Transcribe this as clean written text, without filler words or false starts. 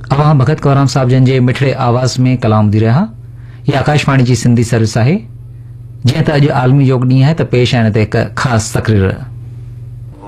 अवां भगत कौराम साहब जन जे मिठड़े आवाज़ में कलाम ॿुधी रहिया। ये आकाशवाणी जी सिंधी सर्विस आहे। जीअं त अॼु आलमी योग ॾींहुं आहे त पेश आहिनि हिते हिकु ख़ासि तकरीर।